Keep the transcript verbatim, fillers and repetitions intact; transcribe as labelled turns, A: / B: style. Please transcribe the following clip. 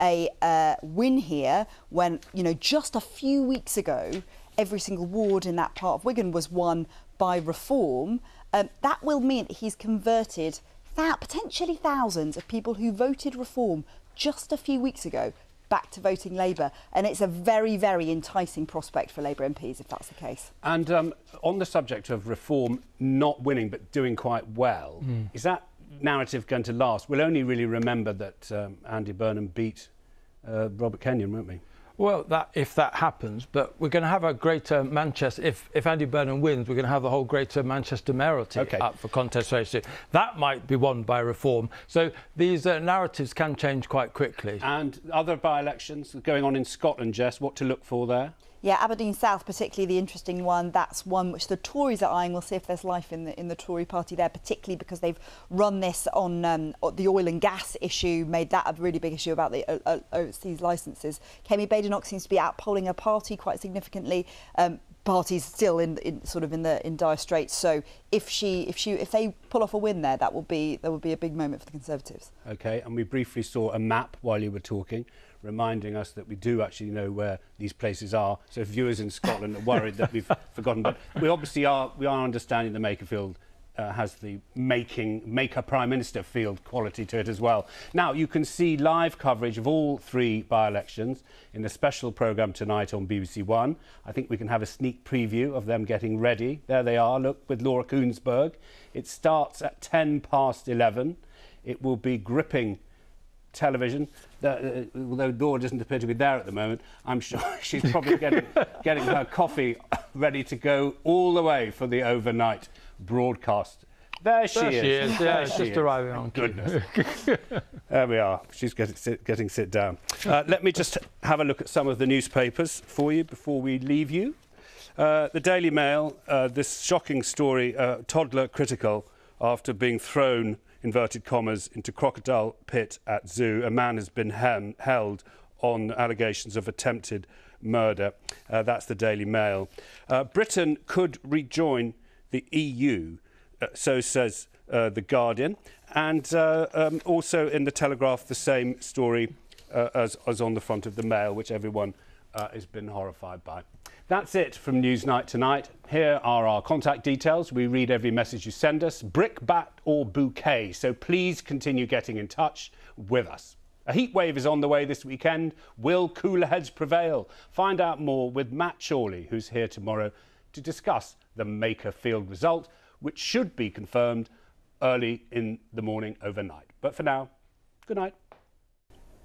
A: a uh, win here when, you know, just a few weeks ago, every single ward in that part of Wigan was won by Reform. Um, that will mean he's converted that potentially thousands of people who voted Reform just a few weeks ago back to voting Labour, and it's a very, very enticing prospect for Labour M Ps if that's the case.
B: And um, on the subject of Reform not winning but doing quite well, mm. is that narrative going to last? We'll only really remember that um, Andy Burnham beat uh, Robert Kenyon, won't we?
C: Well, that if that happens, but we're going to have a Greater Manchester. If if Andy Burnham wins, we're going to have the whole Greater Manchester mayoralty okay. up for contest race too. That might be won by Reform. So these uh, narratives can change quite quickly.
B: And other by-elections going on in Scotland, Jess, what to look for there?
A: Yeah, Aberdeen South, particularly the interesting one. That's one which the Tories are eyeing. We'll see if there's life in the in the Tory party there, particularly because they've run this on um, the oil and gas issue, made that a really big issue about the uh, overseas licences. Kemi Badenoch seems to be outpolling her party quite significantly. Um, party's still in, in sort of in the in dire straits. So if she if she if they pull off a win there, that will be that will be a big moment for the Conservatives.
B: OK, and we briefly saw a map while you were talking, reminding us that we do actually know where these places are. So if viewers in Scotland are worried that we've forgotten, but we obviously are we are understanding the Makerfield uh, has the making Maker Prime Minister field quality to it as well. Now you can see live coverage of all three by-elections in the special programme tonight on B B C One. I think we can have a sneak preview of them getting ready. There they are, look, with Laura Kuenssberg. It starts at ten past eleven. It will be gripping television. Uh, although Laura doesn't appear to be there at the moment, I'm sure she's probably getting, getting her coffee ready to go all the way for the overnight broadcast. There she
C: there
B: is.
C: She is.
B: There
C: yeah,
B: she
C: just
B: is.
C: arriving on
B: Goodness. There we are. She's getting sit, getting sit down. Uh, let me just have a look at some of the newspapers for you before we leave you. Uh, the Daily Mail, uh, this shocking story, uh, toddler critical after being thrown, inverted commas, into crocodile pit at zoo. A man has been hem held on allegations of attempted murder. Uh, that's the Daily Mail. Uh, Britain could rejoin the E U, uh, so says uh, The Guardian. And uh, um, also in the Telegraph, the same story uh, as, as on the front of the Mail, which everyone uh, has been horrified by. That's it from Newsnight tonight. Here are our contact details. We read every message you send us, brickbat or bouquet. So please continue getting in touch with us. A heat wave is on the way this weekend. Will cooler heads prevail? Find out more with Matt Chorley, who's here tomorrow to discuss the Makerfield result, which should be confirmed early in the morning overnight. But for now, good night.